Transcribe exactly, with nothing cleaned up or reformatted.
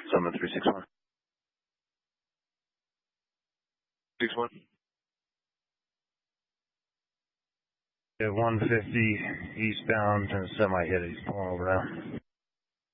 Summit three six one. six one. Yeah, one fifty eastbound and a semi hit it. He's pulling over now.